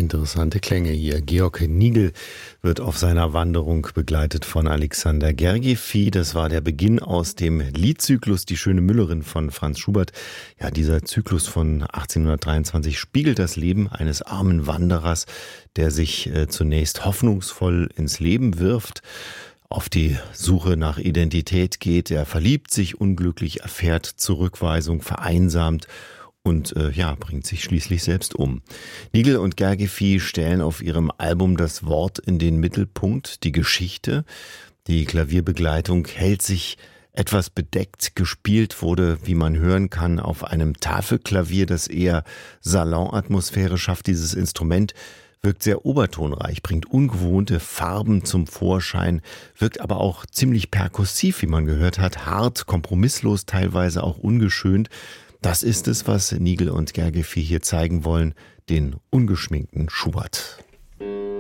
Interessante Klänge hier. Georg Nigel wird auf seiner Wanderung begleitet von Alexander Gergiev. Das war der Beginn aus dem Liedzyklus Die schöne Müllerin von Franz Schubert. Ja, dieser Zyklus von 1823 spiegelt das Leben eines armen Wanderers, der sich zunächst hoffnungsvoll ins Leben wirft, auf die Suche nach Identität geht. Er verliebt sich unglücklich, erfährt Zurückweisung, vereinsamt und bringt sich schließlich selbst um. Nigel und Gergiev stellen auf ihrem Album das Wort in den Mittelpunkt, die Geschichte. Die Klavierbegleitung hält sich etwas bedeckt. Gespielt wurde, wie man hören kann, auf einem Tafelklavier, das eher Salonatmosphäre schafft. Dieses Instrument wirkt sehr obertonreich, bringt ungewohnte Farben zum Vorschein, wirkt aber auch ziemlich perkussiv, wie man gehört hat, hart, kompromisslos, teilweise auch ungeschönt. Das ist es, was Nigel und Gergiev hier zeigen wollen, den ungeschminkten Schubert.